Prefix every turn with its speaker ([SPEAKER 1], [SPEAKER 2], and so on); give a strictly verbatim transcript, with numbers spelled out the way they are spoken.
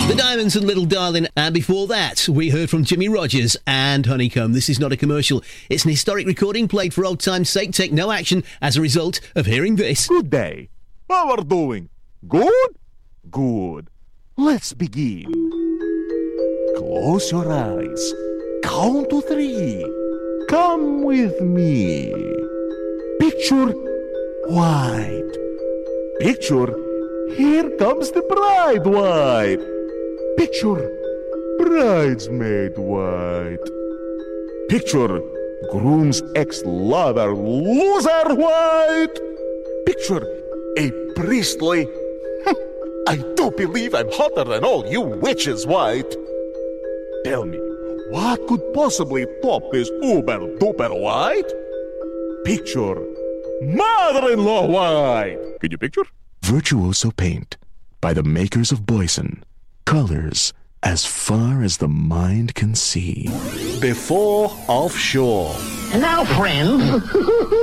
[SPEAKER 1] The Diamonds and Little Darling, and before that, we heard from Jimmy Rogers and Honeycomb. This is not a commercial. It's an historic recording played for old time's sake. Take no action as a result of hearing this.
[SPEAKER 2] Good day. How are doing? Good? Good. Let's begin. Close your eyes. Count to three. Come with me. Picture white. Picture, here comes the bride white. Picture, bridesmaid white. Picture, groom's ex-lover loser white. Picture, a priestly, I do believe I'm hotter than all you witches white. Tell me, what could possibly top this uber-duper white? Picture, mother-in-law white. Can you picture?
[SPEAKER 3] Virtuoso Paint by the makers of Boyson. Colors as far as the mind can see.
[SPEAKER 2] Before offshore.
[SPEAKER 4] And now, friends...